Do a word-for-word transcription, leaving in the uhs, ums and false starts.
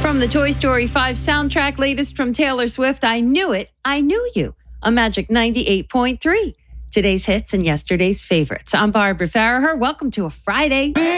From the Toy Story five soundtrack, latest from Taylor Swift, I Knew It, I Knew You, on Magic ninety-eight point three. Today's hits and yesterday's favorites. I'm Barbara Farraher. Welcome to a Friday.